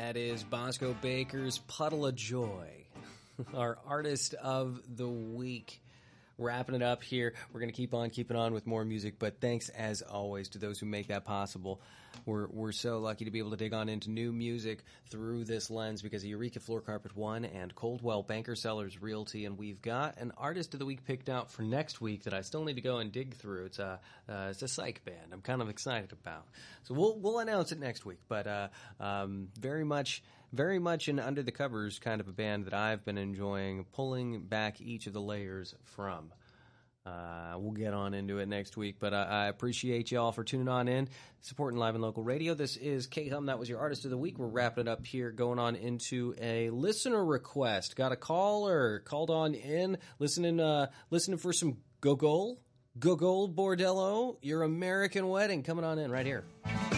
That is Bosco Baker's Puddle of Joy, our artist of the week. Wrapping it up here. We're going to keep on keeping on with more music, but thanks as always to those who make that possible. We're so lucky to be able to dig on into new music through this lens because of Eureka Floor Carpet One and Coldwell Banker Sellers Realty, and we've got an artist of the week picked out for next week that I still need to go and dig through. It's a psych band. I'm kind of excited about. So we'll announce it next week, but very much an under the covers kind of a band that I've been enjoying pulling back each of the layers from. We'll get on into it next week, but I appreciate you all for tuning on in, supporting live and local radio. This is K-Hum. That was your artist of the week. We're wrapping it up here, going on into a listener request. Got a caller called on in, listening for some Gogol Bordello, Your American Wedding, coming on in right here.